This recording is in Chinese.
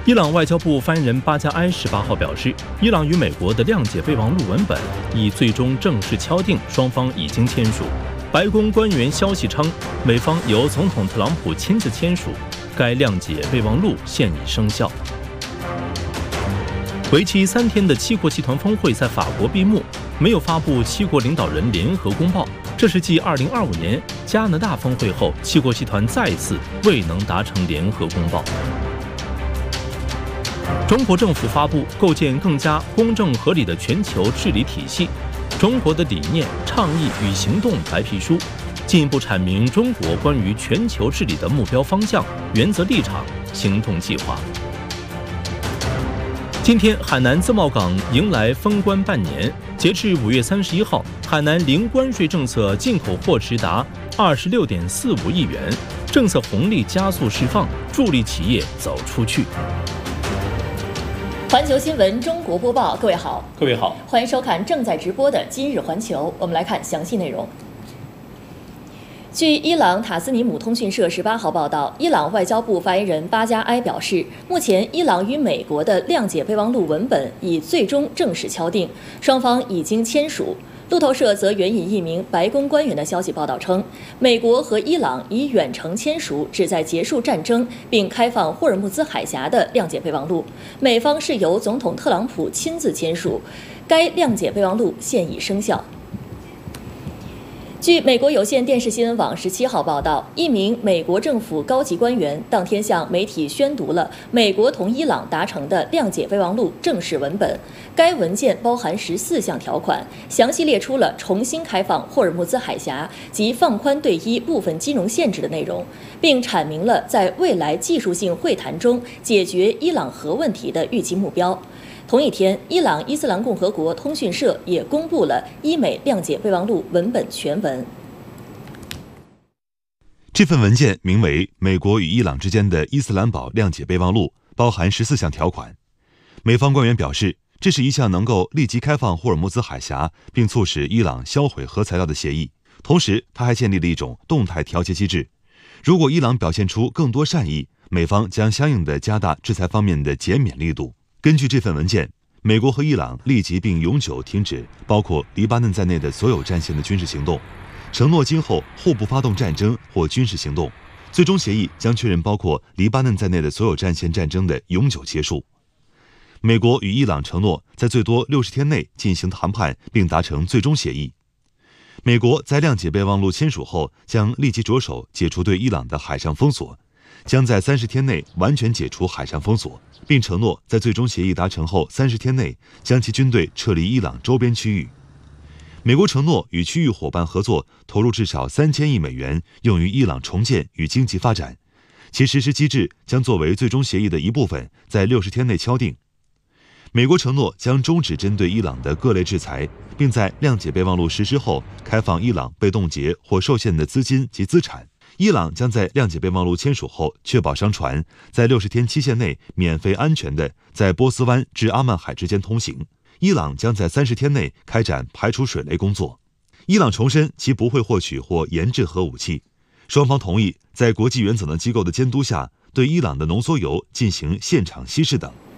伊朗外交部发言人巴加埃18号表示，伊朗与美国的谅解备忘录文本已最终正式敲定，双方已经签署。白宫官员消息称，美方由总统特朗普亲自签署，该谅解备忘录现已生效。为期3天的七国集团峰会在法国闭幕，没有发布七国领导人联合公报，这是继2025年加拿大峰会后，七国集团再次未能达成联合公报。中国政府发布构建更加公正合理的全球治理体系，中国的理念、倡议与行动白皮书，进一步阐明中国关于全球治理的目标方向、原则立场、行动计划。今天，海南自贸港迎来封关半年，截至5月31号，海南零关税政策进口货值达26.45亿元，政策红利加速释放，助力企业走出去。 环球新闻中国播报，各位好，欢迎收看正在直播的今日环球。我们来看详细内容。据伊朗塔斯尼姆通讯社18号报道，伊朗外交部发言人巴加埃表示，目前伊朗与美国的谅解备忘录文本已最终正式敲定，双方已经签署。路透社则援引一名白宫官员的消息报道称，美国和伊朗已远程签署旨在结束战争并开放霍尔木兹海峡的谅解备忘录，美方是由总统特朗普亲自签署，该谅解备忘录现已生效。据美国有线电视新闻网17号报道，一名美国政府高级官员当天向媒体宣读了美国同伊朗达成的谅解备忘录正式文本。该文件包含14项条款，详细列出了重新开放霍尔木兹海峡及放宽对伊部分金融限制的内容，并阐明了在未来技术性会谈中解决伊朗核问题的预期目标。同一天，伊朗伊斯兰共和国通讯社也公布了伊美谅解备忘录文本全文。 这份文件名为《美国与伊朗之间的伊斯兰堡谅解备忘录》，包含14项条款。美方官员表示，这是一项能够立即开放霍尔木兹海峡并促使伊朗销毁核材料的协议。同时，他还建立了一种动态调节机制，如果伊朗表现出更多善意，美方将相应的加大制裁方面的减免力度。根据这份文件，美国和伊朗立即并永久停止包括黎巴嫩在内的所有战线的军事行动，承诺今后互不发动战争或军事行动。最终协议将确认包括黎巴嫩在内的所有战线战争的永久结束。美国与伊朗承诺在最多60天内进行谈判并达成最终协议。美国在谅解备忘录签署后，将立即着手解除对伊朗的海上封锁，将在30天内完全解除海上封锁，并承诺在最终协议达成后30天内将其军队撤离伊朗周边区域。美国承诺与区域伙伴合作，投入至少3000亿美元，用于伊朗重建与经济发展。其实施机制将作为最终协议的一部分，在60天内敲定。美国承诺将终止针对伊朗的各类制裁，并在谅解备忘录实施后开放伊朗被冻结或受限的资金及资产。伊朗将在谅解备忘录签署后，确保商船在60天期限内免费安全地在波斯湾至阿曼海之间通行。伊朗将在30天内开展排除水雷工作。伊朗重申其不会获取或研制核武器。双方同意在国际原子能机构的监督下，对伊朗的浓缩铀进行现场稀释等。